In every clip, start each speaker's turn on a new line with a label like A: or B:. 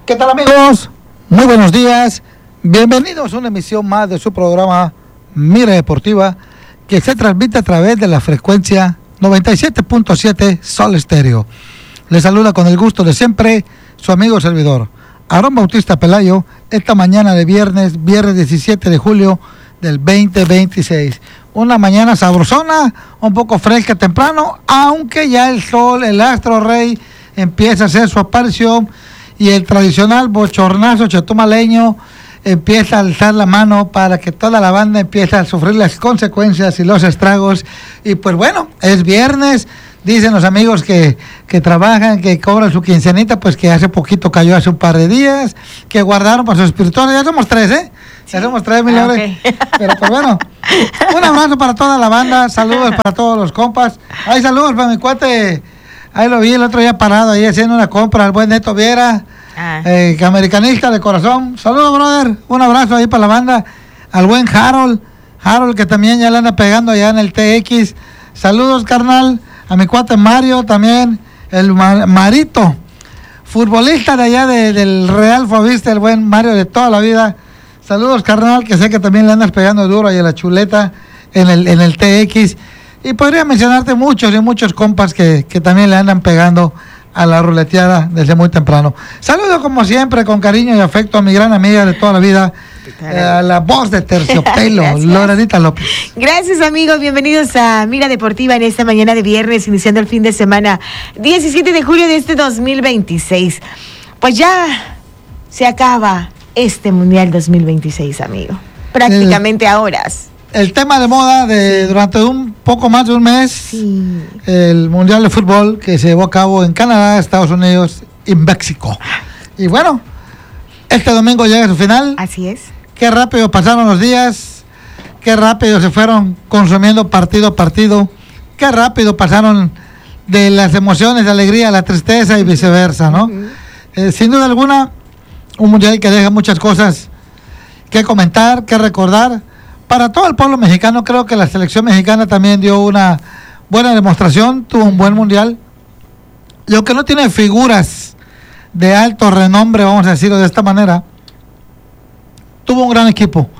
A: ¿Qué tal, amigos? Muy buenos días. Bienvenidos a una emisión más de su programa Mira Deportiva, que se transmite a través de la frecuencia 97.7 Sol Estéreo. Les saluda con el gusto de siempre su amigo servidor, Aarón Bautista Pelayo, esta mañana de viernes 17 de julio del 2026. Una mañana sabrosona, un poco fresca temprano, aunque ya el sol, el astro rey, empieza a hacer su aparición y el tradicional bochornazo chetumaleño empieza a alzar la mano para que toda la banda empiece a sufrir las consecuencias y los estragos. Y pues bueno, es viernes, dicen los amigos que trabajan, que cobran su quincenita, pues que hace poquito cayó, hace un par de días, que guardaron para sus espirituales. Ya somos tres, ¿eh? Sí. Ya somos tres, millones. Okay. Pero pues bueno, un abrazo para toda la banda, saludos para todos los compas. Ay, saludos para mi cuate, ahí lo vi el otro día parado, ahí haciendo una compra, al buen Neto Viera. Americanista de corazón. Saludos, brother, un abrazo ahí para la banda. Al buen Harold, que también ya le anda pegando allá en el TX. Saludos, carnal. A mi cuate Mario también, el Marito, futbolista de allá del Real Fovista, el buen Mario de toda la vida. Saludos, carnal, que sé que también le andas pegando duro ahí a la chuleta en el TX. Y podría mencionarte muchos y muchos compas que también le andan pegando a la ruleteada desde muy temprano. Saludo como siempre con cariño y afecto a mi gran amiga de toda la vida, la voz de Terciopelo, Lorenita López.
B: Gracias, amigos, bienvenidos a Mira Deportiva en esta mañana de viernes, iniciando el fin de semana 17 de julio de este 2026. Pues ya se acaba este Mundial 2026, amigo, prácticamente a horas.
A: El tema de moda durante un poco más de un mes, sí. El Mundial de Fútbol que se llevó a cabo en Canadá, Estados Unidos y México. Y bueno, este domingo llega a su final.
B: Así es.
A: Qué rápido pasaron los días, qué rápido se fueron consumiendo partido a partido, qué rápido pasaron de las emociones, la alegría a la tristeza y viceversa, ¿no? Uh-huh. Sin duda alguna, un Mundial que deja muchas cosas que comentar, que recordar. Para todo el pueblo mexicano, creo que la selección mexicana también dio una buena demostración, tuvo un buen mundial. Y aunque no tiene figuras de alto renombre, vamos a decirlo de esta manera, tuvo un gran equipo.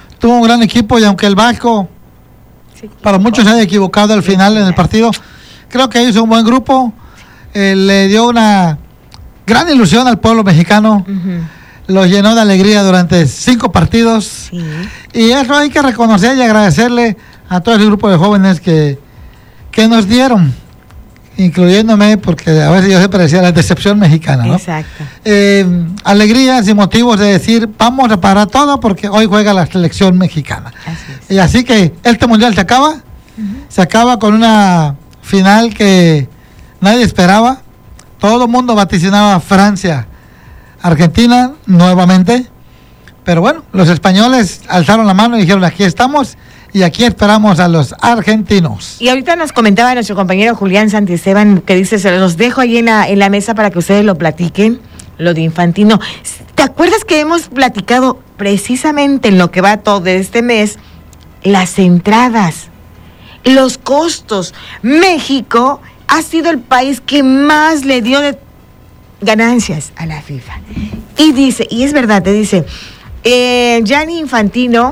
A: Y aunque el Vasco, para muchos se haya equivocado al final en el partido, creo que hizo un buen grupo, le dio una gran ilusión al pueblo mexicano. Uh-huh. Los llenó de alegría durante 5 partidos. Sí. Y eso hay que reconocer y agradecerle a todo el grupo de jóvenes que nos dieron, incluyéndome, porque a veces yo siempre decía la decepción mexicana, ¿no?
B: Exacto.
A: Alegrías y motivos de decir, vamos a parar todo porque hoy juega la selección mexicana. Así es. Y así que este mundial se acaba, se acaba con una final que nadie esperaba. Todo el mundo vaticinaba Francia, Argentina nuevamente, pero bueno, los españoles alzaron la mano y dijeron, aquí estamos y aquí esperamos a los argentinos.
B: Y ahorita nos comentaba nuestro compañero Julián Santisteban, que dice, se los dejo ahí en la mesa para que ustedes lo platiquen, lo de Infantino. ¿Te acuerdas que hemos platicado precisamente en lo que va todo de este mes? Las entradas, los costos. México ha sido el país que más le dio de ganancias a la FIFA. Y dice, y es verdad, te dice, Gianni Infantino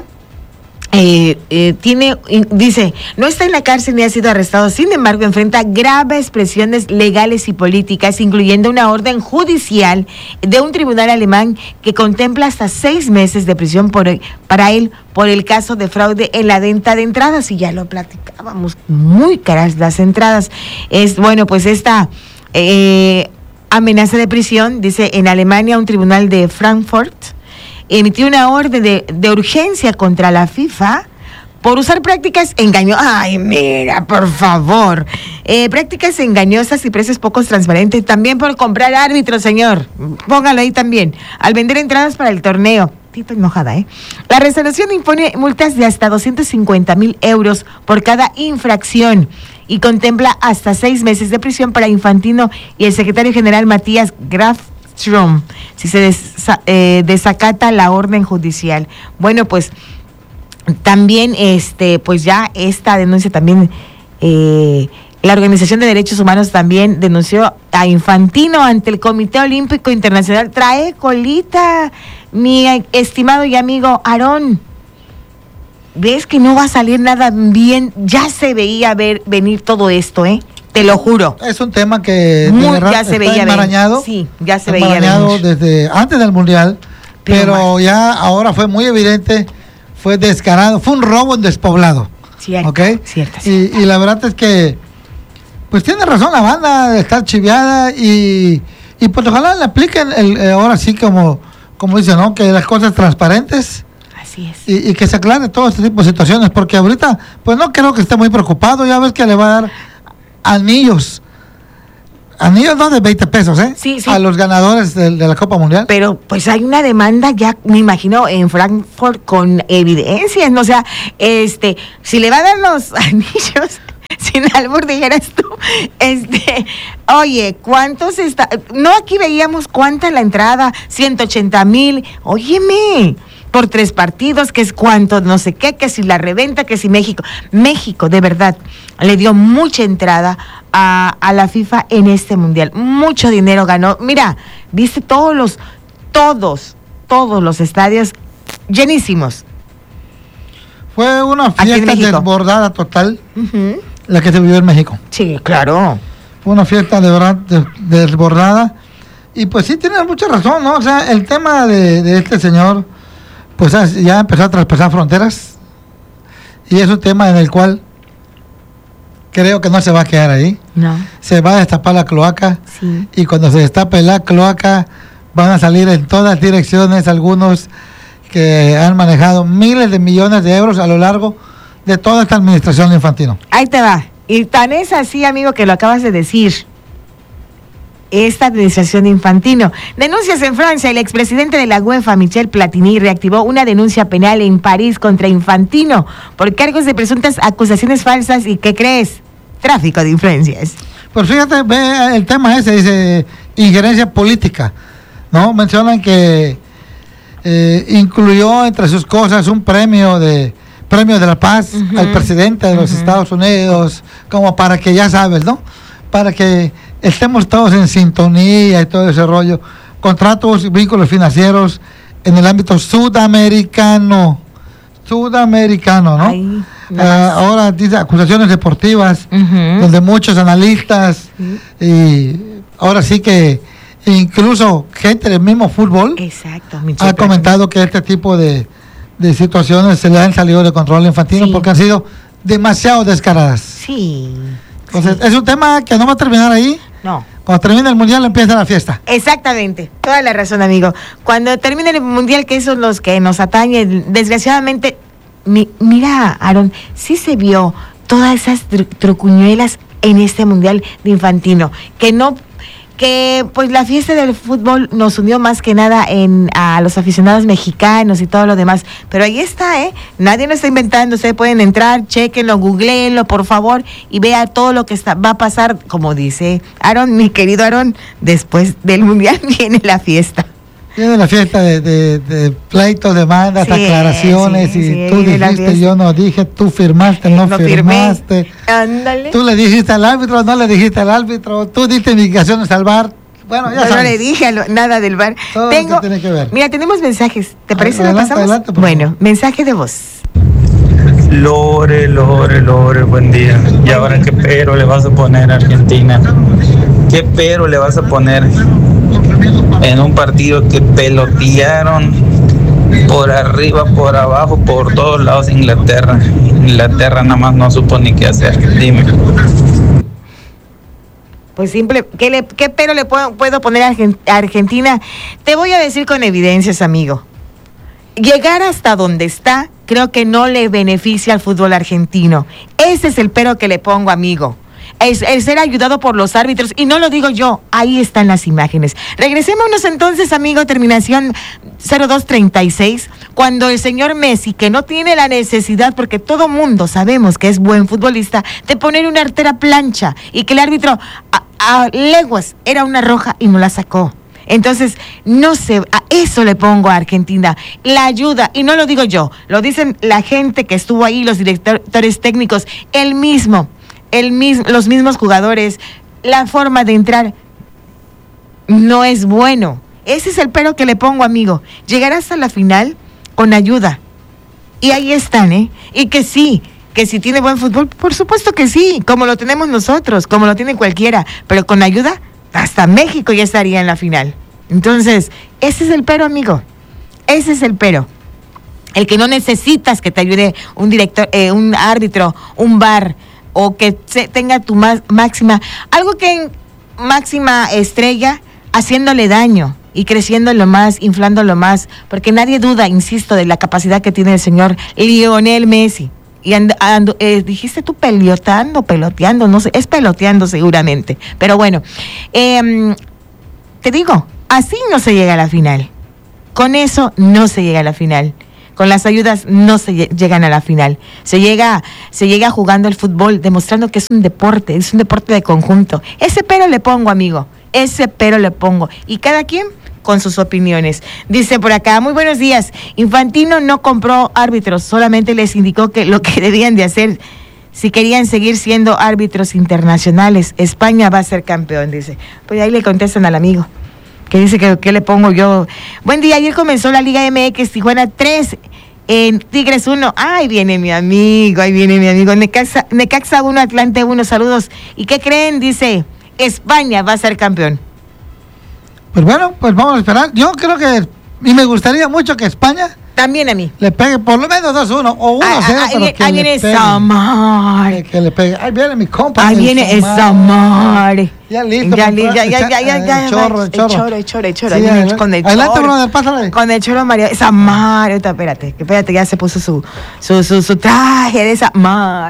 B: dice, no está en la cárcel ni ha sido arrestado, sin embargo enfrenta graves presiones legales y políticas, incluyendo una orden judicial de un tribunal alemán que contempla hasta 6 meses de prisión para él por el caso de fraude en la venta de entradas. Y ya lo platicábamos, muy caras las entradas. Pues esta amenaza de prisión, dice, en Alemania un tribunal de Frankfurt emitió una orden de urgencia contra la FIFA por usar prácticas engañosas. Ay, mira, por favor. Prácticas engañosas y precios poco transparentes. También por comprar árbitros, señor. Póngalo ahí también. Al vender entradas para el torneo. Tito enojada, ¿eh? La resolución impone multas de hasta 250,000 euros por cada infracción y contempla hasta 6 meses de prisión para Infantino y el secretario general Matías Grafström si se desacata la orden judicial. Bueno, pues también pues ya esta denuncia también La Organización de Derechos Humanos también denunció a Infantino ante el Comité Olímpico Internacional. Trae colita, mi estimado y amigo Aarón. ¿Ves que no va a salir nada bien? Ya se veía venir todo esto, te lo juro.
A: Es un tema que
B: ya se veía
A: enmarañado.
B: Sí, ya se veía
A: venir. Desde antes del Mundial, pero ya ahora fue muy evidente, fue descarado, fue un robo en despoblado.
B: Cierto,
A: ¿okay?
B: Cierto.
A: Y la verdad es que pues tiene razón la banda de estar chiviada y pues ojalá le apliquen ahora sí como dice, ¿no? Que las cosas transparentes.
B: Así es.
A: Y que se aclare todo este tipo de situaciones, porque ahorita pues no creo que esté muy preocupado. Ya ves que le va a dar anillos no de 20 pesos,
B: sí.
A: A los ganadores de la Copa Mundial.
B: Pero pues hay una demanda ya, me imagino, en Frankfurt con evidencias, ¿no? O sea, si le va a dar los anillos, sin albur dijeras tú, oye, ¿cuántos está? No, aquí veíamos cuánta la entrada, 180,000, óyeme, por 3 partidos, que es cuánto, no sé qué, que si la reventa, que si México, de verdad, le dio mucha entrada a la FIFA en este mundial, mucho dinero ganó. Mira, viste todos los estadios llenísimos.
A: Fue una fiesta desbordada total, la que se vivió en México.
B: Sí, claro.
A: Fue una fiesta de verdad desbordada. Y pues sí, tienes mucha razón, ¿no? O sea, el tema de este señor, pues ya empezó a traspasar fronteras. Y es un tema en el cual creo que no se va a quedar ahí.
B: No.
A: Se va a destapar la cloaca.
B: Sí.
A: Y cuando se destape la cloaca, van a salir en todas direcciones algunos que han manejado miles de millones de euros a lo largo de toda esta administración de Infantino.
B: Ahí te va. Y tan es así, amigo, que lo acabas de decir. Esta administración de Infantino. Denuncias en Francia. El expresidente de la UEFA, Michel Platini, reactivó una denuncia penal en París contra Infantino por cargos de presuntas acusaciones falsas y, ¿qué crees? Tráfico de influencias.
A: Pues fíjate, ve el tema ese, dice injerencia política, ¿no? Mencionan que incluyó entre sus cosas un premio de la paz al presidente de los Estados Unidos, como para que, ya sabes, ¿no? Para que estemos todos en sintonía y todo ese rollo. Contratos y vínculos financieros en el ámbito sudamericano, ¿no?
B: Ay,
A: ahora dice acusaciones deportivas, donde muchos analistas y ahora sí que incluso gente del mismo fútbol ha comentado que este tipo de situaciones se le han salido de control a Infantino, porque han sido demasiado descaradas.
B: Sí.
A: Entonces, es un tema que no va a terminar ahí.
B: No.
A: Cuando termine el Mundial empieza la fiesta.
B: Exactamente, toda la razón, amigo. Cuando termine el Mundial, que esos son los que nos atañen, desgraciadamente, mira, Aarón, sí se vio todas esas trucuñuelas en este Mundial de Infantino, que pues la fiesta del fútbol nos unió más que nada a los aficionados mexicanos y todo lo demás, pero ahí está, nadie lo está inventando. Ustedes pueden entrar, chequenlo, googleenlo, por favor, y vea todo lo que va a pasar, como dice Aarón, mi querido Aarón, después del Mundial viene la fiesta.
A: Viene la fiesta de pleitos, demandas, aclaraciones, y tú dijiste, yo no dije, tú firmaste, no firmaste.
B: Ándale.
A: Tú le dijiste al árbitro, no le dijiste al árbitro, tú diste indicaciones al VAR. Bueno, ya sabes.
B: No le dije nada del VAR.
A: Todo lo que tiene que ver.
B: Mira, tenemos mensajes. ¿Te parece?
A: Adelante,
B: ¿Lo pasamos?
A: bueno,
B: mensaje de voz.
C: Lore, buen día. ¿Y ahora qué pero le vas a poner a Argentina? ¿Qué pero le vas a poner en un partido que pelotearon por arriba, por abajo, por todos lados Inglaterra? Inglaterra nada más no supo ni qué hacer. Dime.
B: Pues simple, ¿qué pero le puedo poner a Argentina? Te voy a decir con evidencias, amigo. Llegar hasta donde está, creo que no le beneficia al fútbol argentino. Ese es el pero que le pongo, amigo. Es el ser ayudado por los árbitros, y no lo digo yo, ahí están las imágenes. Regresémonos entonces, amigo, terminación 0236, cuando el señor Messi, que no tiene la necesidad, porque todo mundo sabemos que es buen futbolista, de poner una artera plancha, y que el árbitro a leguas era una roja y no la sacó. Entonces, no sé, a eso le pongo a Argentina, la ayuda, y no lo digo yo, lo dicen la gente que estuvo ahí, los directores técnicos, él mismo los mismos jugadores, la forma de entrar no es bueno. Ese es el pero que le pongo, amigo. Llegar hasta la final con ayuda. Y ahí están, ¿eh? Y que sí, que si tiene buen fútbol, por supuesto que sí, como lo tenemos nosotros, como lo tiene cualquiera, pero con ayuda, hasta México ya estaría en la final. Entonces, ese es el pero, amigo. Ese es el pero. El que no necesitas que te ayude un director, un árbitro, un VAR, o que tenga tu máxima, algo que en máxima estrella, haciéndole daño y creciéndolo más, inflándolo más, porque nadie duda, insisto, de la capacidad que tiene el señor Lionel Messi. Y dijiste tú peloteando, no sé, es peloteando seguramente. Pero bueno, te digo, así no se llega a la final. Con eso no se llega a la final. Con las ayudas no se llegan a la final. Se llega jugando el fútbol, demostrando que es un deporte de conjunto. Ese pero le pongo, amigo, ese pero le pongo. Y cada quien con sus opiniones. Dice por acá, muy buenos días. Infantino no compró árbitros, solamente les indicó que lo que debían de hacer si querían seguir siendo árbitros internacionales. España va a ser campeón, dice. Pues ahí le contestan al amigo, que dice que ¿qué le pongo yo? Buen día, ayer comenzó la Liga MX, Tijuana 3, en Tigres 1. Ahí viene mi amigo. Necaxa 1, Atlante 1, saludos. ¿Y qué creen? Dice, España va a ser campeón.
A: Pues bueno, pues vamos a esperar. Yo creo que, y me gustaría mucho que España
B: también a mí
A: le pegue por lo menos 2-1 o 1-0.
B: Ahí viene Samar.
A: Que le pegue. Ahí viene mi compa.
B: Ahí viene el Samar.
A: Ya listo.
B: Ya.
A: El chorro.
B: El chorro.
A: Sí,
B: con el
A: adelante,
B: chorro.
A: brother, pásale.
B: Con el chorro María. Samar. Espérate, ya se puso su traje de Samar.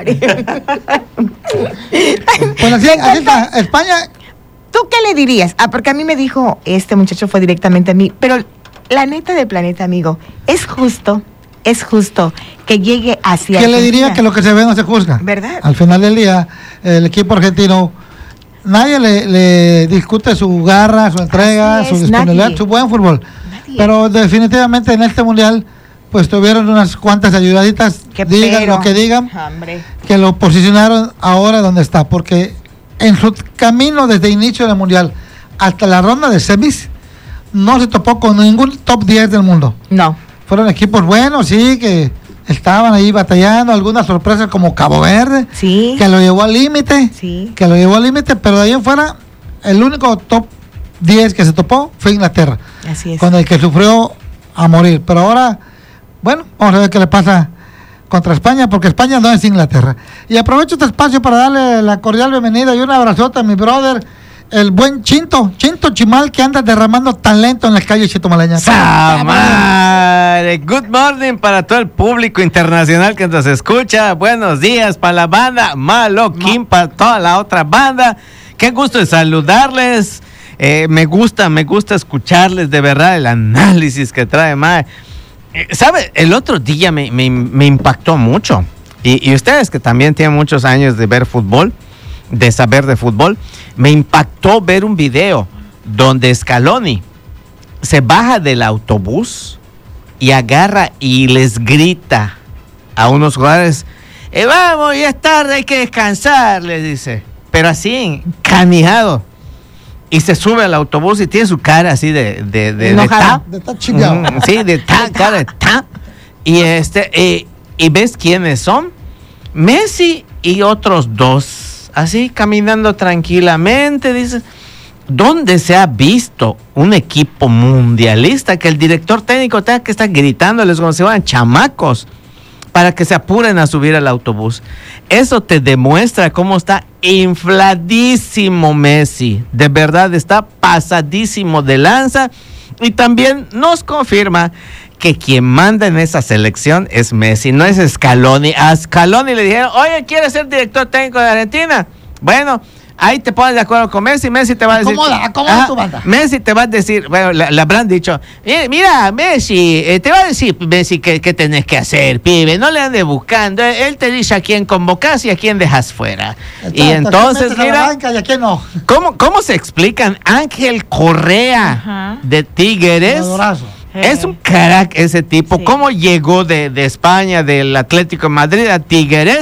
A: Pues así está. España.
B: ¿Tú qué le dirías? Porque a mí me dijo, este muchacho fue directamente a mí, pero la neta del planeta, amigo, es justo que llegue hacia...
A: ¿Qué le diría? Que lo que se ve no se juzga.
B: ¿Verdad?
A: Al final del día, el equipo argentino, nadie le discute su garra, su entrega, su disponibilidad, su buen fútbol. Nadie. Pero definitivamente en este mundial, pues tuvieron unas cuantas ayudaditas, digan lo que digan,
B: hombre,
A: que lo posicionaron ahora donde está, porque en su camino desde el inicio del mundial hasta la ronda de semis, no se topó con ningún top 10 del mundo.
B: No.
A: Fueron equipos buenos, sí, que estaban ahí batallando, algunas sorpresas como Cabo Verde,
B: sí,
A: que lo llevó al límite,
B: sí,
A: pero de ahí en fuera, el único top 10 que se topó fue Inglaterra.
B: Así es.
A: Con el que sufrió a morir. Pero ahora, bueno, vamos a ver qué le pasa contra España, porque España no es Inglaterra. Y aprovecho este espacio para darle la cordial bienvenida y un abrazote a mi brother, el buen Chinto Chimal, que anda derramando talento en las calles chitomaleñas.
D: Samar, good morning para todo el público internacional que nos escucha. Buenos días para la banda Maloquín, para toda la otra banda. Qué gusto de saludarles. Me gusta escucharles, de verdad, el análisis que trae Mar. ¿Sabe? El otro día me impactó mucho. Y ustedes que también tienen muchos años de ver fútbol, de saber de fútbol, me impactó ver un video donde Scaloni se baja del autobús y agarra y les grita a unos jugadores, vamos, ya es tarde, hay que descansar, les dice, pero así, canijado. Y se sube al autobús y tiene su cara así de
A: chingado.
D: Sí, cara de ta. Y ves quiénes son. Messi y otros dos, así caminando tranquilamente. Dices, ¿dónde se ha visto un equipo mundialista que el director técnico tenga que estar gritándoles como si fueran chamacos para que se apuren a subir al autobús? Eso te demuestra cómo está infladísimo Messi. De verdad está pasadísimo de lanza. Y también nos confirma que quien manda en esa selección es Messi, no es Scaloni. A Scaloni le dijeron, oye, ¿quieres ser director técnico de Argentina? Bueno, ahí te pones de acuerdo con Messi. Messi te va a decir...
A: ¿Cómo tu banda?
D: Messi te va a decir... Bueno, le habrán dicho... Mira, Messi, te va a decir Messi qué tenés que hacer, pibe. No le andes buscando. Él te dice a quién convocas y a quién dejas fuera. Y entonces, mira...
A: ¿Y a quién no?
D: ¿Cómo se explican? Ángel Correa de Tigres... Es un crack ese tipo. Sí. ¿Cómo llegó de España, del Atlético de Madrid a Tigres?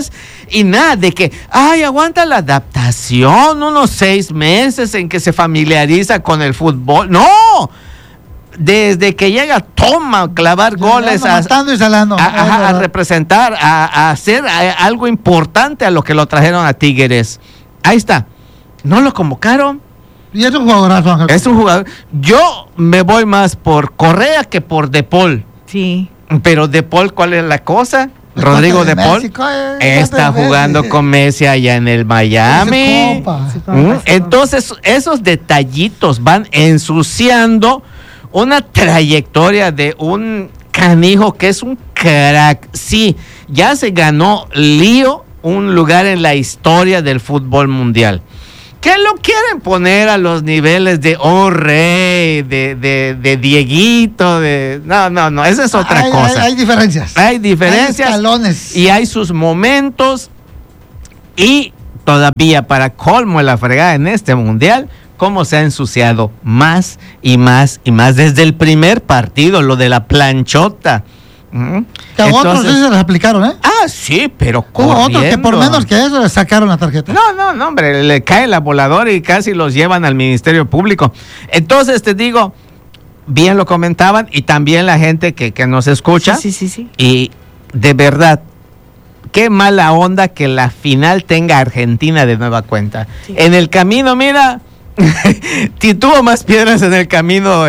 D: Y nada de que, aguanta la adaptación, unos 6 meses en que se familiariza con el fútbol. ¡No! Desde que llega, toma, clavar goles, a representar, a hacer algo importante a lo que lo trajeron a Tigres. Ahí está. No lo convocaron.
A: Y es un jugadorazo, Ángel.
D: Es un jugador. Yo me voy más por Correa que por De Paul.
B: Sí.
D: Pero De Paul, ¿cuál es la cosa? Rodrigo De Paul está jugando con Messi allá en el Miami. Entonces, esos detallitos van ensuciando una trayectoria de un canijo que es un crack. Sí, ya se ganó Lío un lugar en la historia del fútbol mundial. ¿Qué lo quieren poner a los niveles de Rey, de Dieguito? No, esa es otra cosa.
A: Hay diferencias.
D: Hay diferencias.
A: Hay escalones.
D: Y hay sus momentos. Y todavía, para colmo de la fregada en este mundial, cómo se ha ensuciado más y más y más desde el primer partido, lo de la planchota.
A: Que a otros sí se les aplicaron, ¿eh?
D: Sí, pero
A: hubo otros que por menos que eso les sacaron la tarjeta.
D: No, hombre, le cae la voladora y casi los llevan al Ministerio Público. Entonces, te digo, bien lo comentaban, y también la gente que nos escucha.
B: Sí.
D: Y de verdad, qué mala onda que la final tenga Argentina de nueva cuenta. Sí. En el camino, mira, tuvo más piedras en el camino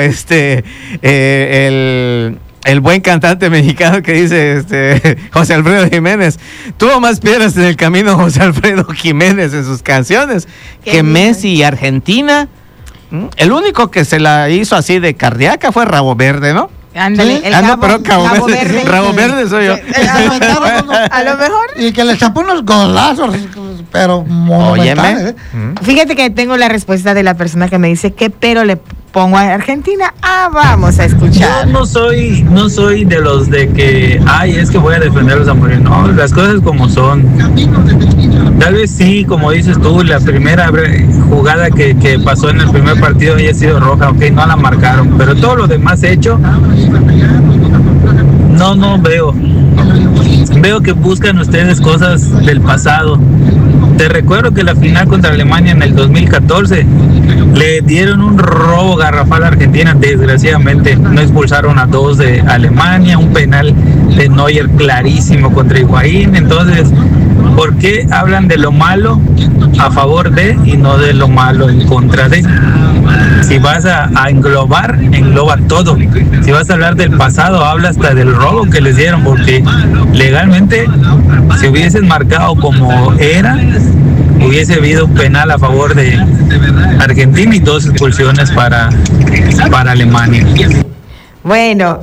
D: el buen cantante mexicano que dice José Alfredo Jiménez. Tuvo más piedras en el camino José Alfredo Jiménez en sus canciones que Messi y Argentina. El único que se la hizo así de cardíaca fue Rabo Verde, ¿no?
B: Ándale,
D: Cabo Verde. Rabo Verde soy yo.
B: A lo mejor.
A: Y que le chapó unos golazos, pero monumentales.
B: Fíjate que tengo la respuesta de la persona que me dice ¿qué pero le pongo a Argentina? Vamos a escuchar.
C: Yo no soy de los de que es que voy a defenderlos a morir. No, las cosas como son. Tal vez sí, como dices tú, la primera jugada que pasó en el primer partido haya sido roja, no la marcaron, pero todo lo demás hecho, no veo que buscan ustedes cosas del pasado. Te recuerdo que la final contra Alemania en el 2014 le dieron un robo garrafal a Argentina. Desgraciadamente no expulsaron a 2 de Alemania, un penal de Neuer clarísimo contra Higuaín. Entonces, ¿por qué hablan de lo malo a favor de y no de lo malo en contra de? Si vas a englobar, engloba todo. Si vas a hablar del pasado, habla hasta del robo que les dieron, porque legalmente, si hubiesen marcado como era, hubiese habido un penal a favor de Argentina y 2 expulsiones para Alemania.
B: Bueno.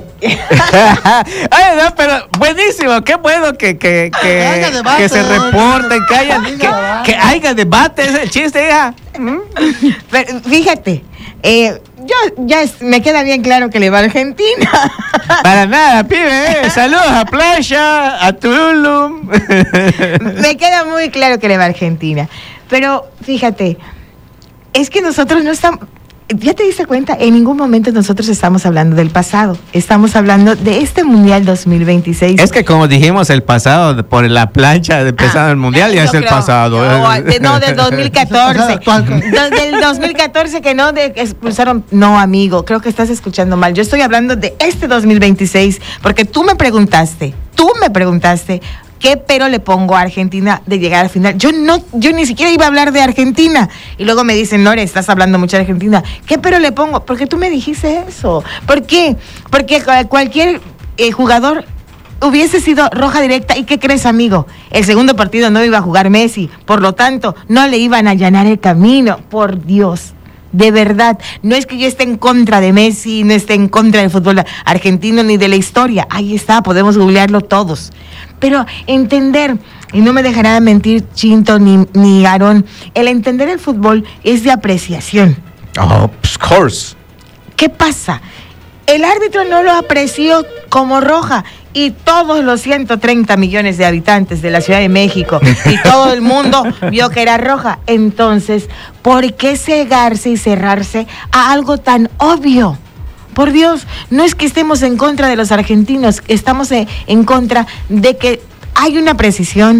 D: Pero buenísimo, qué bueno que se reporten, que haya debate, ese chiste, hija.
B: Pero fíjate, me queda bien claro que le va a Argentina.
D: Para nada, pibe, saludos a Playa, a Tulum.
B: Me queda muy claro que le va a Argentina. Pero fíjate, es que nosotros no estamos... ¿Ya te diste cuenta? En ningún momento nosotros estamos hablando del pasado. Estamos hablando de este Mundial 2026.
D: Es que como dijimos, el pasado, por la plancha de empezar el Mundial, ya es el pasado.
B: No, del 2014. Del 2014 que no expulsaron. No, amigo, creo que estás escuchando mal. Yo estoy hablando de este 2026, porque tú me preguntaste, ¿qué pero le pongo a Argentina de llegar al final? Yo ni siquiera iba a hablar de Argentina. Y luego me dicen, Lore, estás hablando mucho de Argentina. ¿Qué pero le pongo? Porque tú me dijiste eso. ¿Por qué? Porque cualquier jugador hubiese sido roja directa. ¿Y qué crees, amigo? El segundo partido no iba a jugar Messi. Por lo tanto, no le iban a allanar el camino. Por Dios. De verdad, no es que yo esté en contra de Messi, no esté en contra del fútbol argentino ni de la historia. Ahí está, podemos googlearlo todos. Pero entender, y no me dejará mentir Chinto ni Aarón, el entender el fútbol es de apreciación.
D: Oh, of course.
B: ¿Qué pasa? El árbitro no lo apreció como roja y todos los 130 millones de habitantes de la Ciudad de México y todo el mundo vio que era roja. Entonces, ¿por qué cegarse y cerrarse a algo tan obvio? Por Dios, no es que estemos en contra de los argentinos, estamos en contra de que hay una precisión,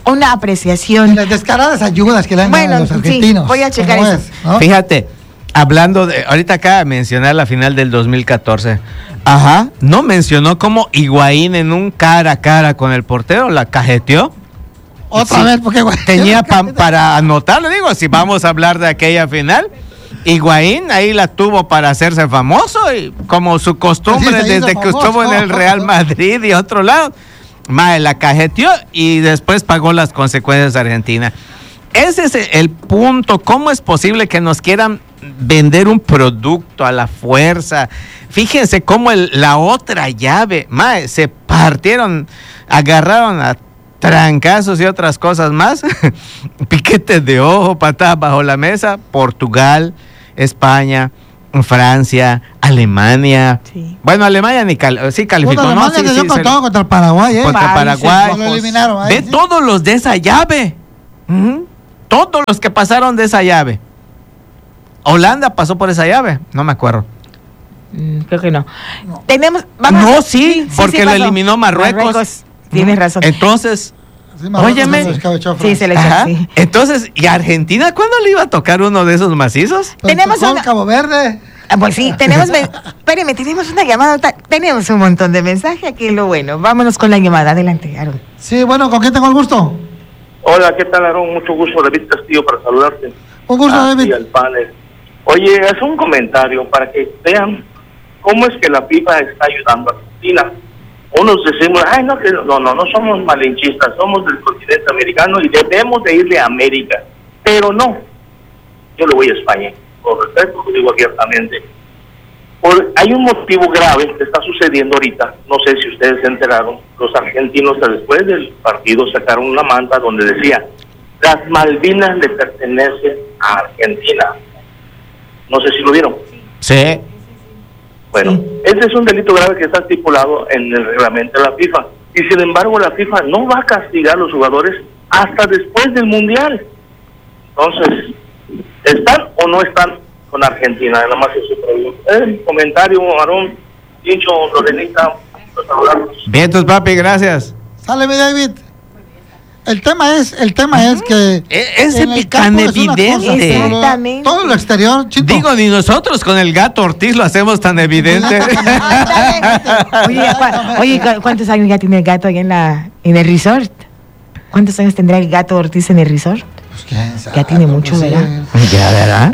B: una
A: Y
B: apreciación.
A: las descaradas ayudas que le han dado a los argentinos.
B: Sí, voy a checar
A: ¿Cómo
B: eso.
A: es, no?
D: Fíjate, hablando de, ahorita acaba de mencionar la final del 2014. Ajá, no mencionó cómo Higuaín en un cara a cara con el portero la cajeteó.
A: Otra
D: Sí.
A: vez, porque güey,
D: Tenía para anotar, le digo, si vamos a hablar de aquella final. Higuaín ahí la tuvo para hacerse famoso y como su costumbre
A: Así se hizo
D: desde que
A: famoso.
D: estuvo en el Real Madrid y otro lado, mae, la cajeteó y después pagó las consecuencias de Argentina. Ese es el punto. ¿Cómo es posible que nos quieran vender un producto a la fuerza? Fíjense cómo la otra llave, mae, se partieron, agarraron a trancazos y otras cosas más. Piquetes de ojo, patadas bajo la mesa. Portugal, España, Francia, Alemania.
B: Sí.
D: Bueno, Alemania sí calificó,
A: Bueno,
D: ¿no?
A: Alemania
D: Sí,
A: le dio
D: sí,
A: con todo contra el Paraguay,
D: contra
B: Países,
D: Paraguay.
A: lo eliminaron ahí,
D: Ve
A: sí.
D: todos los de esa llave. Ujú. Todos los que pasaron de esa llave. Holanda pasó por esa llave, no me acuerdo.
B: Creo que no.
A: No.
B: Tenemos.
D: No, sí, porque lo
B: pasó.
D: eliminó Marruecos.
B: Tienes razón.
D: Entonces,
A: Sí, Marruecos
D: Óyeme.
A: se lo escabechó a
B: Sí,
A: Francia.
B: se le echó,
D: ajá.
B: sí.
D: Entonces, ¿y Argentina cuándo le iba a tocar uno de esos macizos?
A: Pues
B: Tenemos
A: tocó
B: una-
A: Cabo Verde.
B: Pues sí, espéreme, tenemos una llamada, tenemos un montón de mensajes, aquí es lo bueno. Vámonos con la llamada, adelante, Aaron.
A: Sí, bueno, ¿con quién tengo el gusto?
E: Hola, ¿qué tal, Aarón? Mucho gusto, David Castillo, para saludarte.
A: Un gusto,
E: Ah,
A: David.
E: y al panel. Oye, es un comentario para que vean cómo es que la FIFA está ayudando a Argentina. Unos decimos, ay, no, que no somos malinchistas, somos del continente americano y debemos de irle a América. Pero no, yo le voy a España, por respeto, lo digo abiertamente. Hay un motivo grave que está sucediendo ahorita, no sé si ustedes se enteraron, los argentinos después del partido sacaron una manta donde decía, las Malvinas le pertenecen a Argentina. No sé si lo vieron.
D: Sí.
E: Bueno,
B: Sí.
E: ese es un delito grave que está estipulado en el reglamento de la FIFA. Y sin embargo, la FIFA no va a castigar a los jugadores hasta después del Mundial. Entonces, ¿están o no están con Argentina? Nada más eso pregunto. El comentario, Aarón, Dicho, Lorenita, los saludamos.
D: Bien, tus papi, gracias.
A: Sale, mi David. El tema es que
D: Es
A: en el campo
D: tan
A: es una
D: evidente.
A: cosa, pero
B: Exactamente.
A: todo lo exterior, Chito.
D: Digo, ni nosotros con el gato Ortiz lo hacemos tan evidente.
B: Oye, ¿cuántos años ya tiene el gato ahí en el resort? ¿Cuántos años tendrá el gato Ortiz en el resort?
A: Pues, ¿quién sabe?
B: Ya tiene mucho,
A: Pues, sí.
B: ¿verdad?
D: Ya, ¿verdad?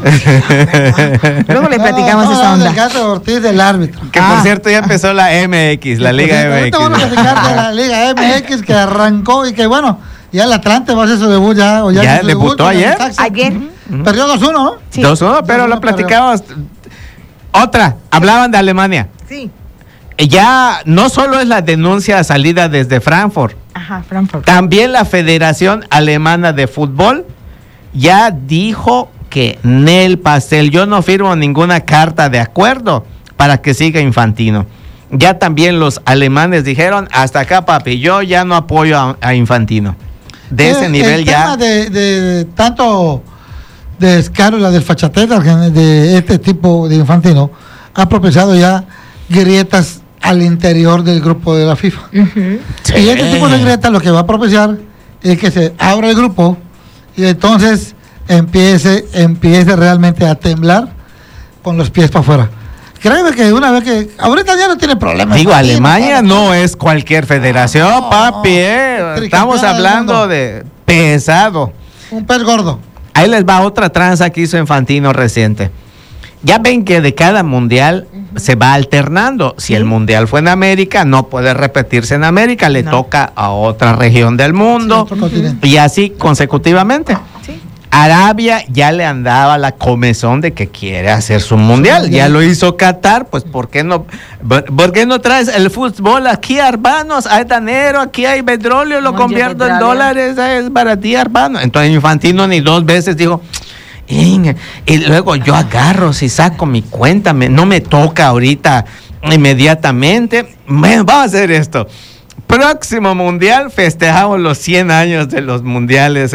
B: Luego le platicamos
A: No,
B: esa
A: del
B: onda.
A: gato Ortiz del árbitro.
D: Que por cierto ya empezó la MX, la Liga
A: Ahorita vamos a
D: MX.
A: platicar de la Liga MX que arrancó y que bueno, ya el Atlante va a hacer su debut ya. O ya,
D: Ya
A: hizo su debut
D: debutó
A: con el
D: ayer.
A: Necaxa.
B: Ayer.
A: Perdió 2-1, ¿no?
B: Sí.
D: 2-1, pero
A: 2-1
D: lo platicamos. Otra, hablaban de Alemania.
B: Sí.
D: Ya no solo es la denuncia salida desde Frankfurt,
B: Ajá, Frankfurt.
D: también la Federación Alemana de Fútbol ya dijo que Nel Pastel, yo no firmo ninguna carta de acuerdo para que siga Infantino. Ya también los alemanes dijeron, hasta acá papi, yo ya no apoyo a Infantino. De ese nivel
A: el
D: ya...
A: tema de tanto de descaro, la desfachatez de este tipo de Infantino ha propiciado ya grietas al interior del grupo de la FIFA.
B: Ujú.
D: Sí.
A: Y este tipo de grietas lo que va a propiciar es que se abra el grupo y entonces empiece realmente a temblar con los pies para afuera. Créeme que una vez que... Ahorita ya no tiene problema.
D: Digo,
A: Infantino,
D: Alemania
A: todo.
D: no es cualquier federación,
A: No,
D: papi.
A: tricampeona
D: Estamos
A: del
D: hablando
A: mundo.
D: de pesado.
A: Un pez gordo.
D: Ahí les va otra tranza que hizo Infantino reciente. Ya ven que de cada mundial se va alternando. Si el mundial fue en América, no puede repetirse en América, le
B: No.
D: toca a otra región del mundo.
A: Otro continente.
D: Y así consecutivamente.
B: Sí.
D: Arabia ya le andaba la comezón de que quiere hacer su mundial. Ya lo hizo Qatar, pues ¿por qué no traes el fútbol aquí, hermanos? Hay dinero, aquí hay petróleo, lo
B: Oye,
D: convierto en
B: petróleo.
D: dólares, es para ti, hermano. Entonces Infantino ni dos veces dijo, y luego yo agarro, si saco mi cuenta, no me toca ahorita inmediatamente, vamos a hacer esto. Próximo mundial, festejamos los 100 años de los mundiales.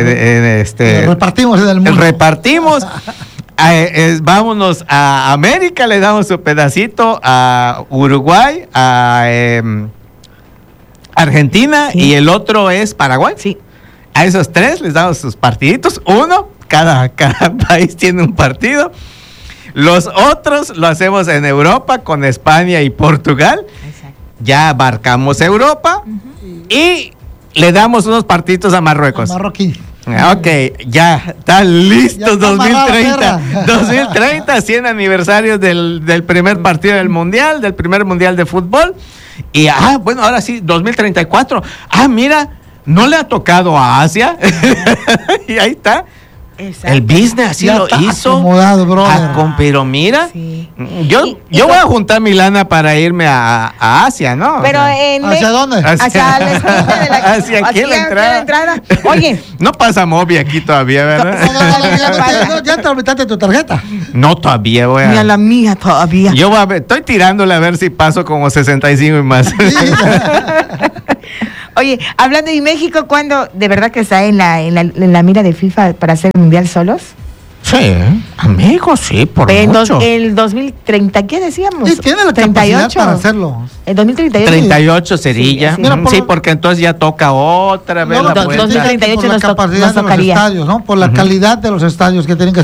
A: Lo repartimos en el mundo.
D: Repartimos. Vámonos a América, le damos su pedacito a Uruguay, a Argentina
B: Sí.
D: y el otro es Paraguay.
B: Sí.
D: A esos 3 les damos sus partiditos, uno, cada país tiene un partido. Los otros lo hacemos en Europa con España y Portugal.
B: Exacto.
D: Ya abarcamos Europa y le damos unos partiditos a Marruecos.
A: Marroquí.
D: Ok, ya están listos.
A: Ya está
D: 2030.
A: amarrada,
D: 2030, 100 aniversarios del primer partido del Mundial, del primer Mundial de fútbol. Y bueno, ahora sí, 2034. Mira, no le ha tocado a Asia. Y ahí está.
B: Exacto.
D: El business así
A: Ya
D: lo
A: está
D: hizo.
A: acomodado, brother.
D: Pero mira,
B: Sí.
D: yo voy a juntar mi lana para irme a Asia, ¿no?
B: Pero
D: O sea,
B: en
A: ¿Hacia dónde?
B: hacia la esquina de la
D: hacia aquí la entrada.
B: Oye,
D: No pasa Mobi aquí todavía,
A: No,
D: ¿verdad?
A: ya tramitaste tu tarjeta.
D: No, todavía voy
B: ni a
D: a...
B: la mía todavía.
D: Yo estoy tirándole a ver si paso como 65 y más.
B: Oye, hablando de México, ¿cuándo de verdad que está en la mira de FIFA para hacer el Mundial solos?
D: Sí, amigos, sí, por mucho.
B: El 2030, ¿qué decíamos?
A: Y tiene la capacidad para hacerlo.
B: El 2038.
D: 38 sería.
B: Sí,
A: Mira, por
D: Sí,
A: lo-
D: porque entonces ya toca otra vez
A: No,
D: la
B: dos-
D: vuelta.
B: 2038
A: por la
B: nos
A: capacidad
B: nos
A: de los
B: tocaría.
A: estadios, ¿no? Por la calidad de los estadios que tienen que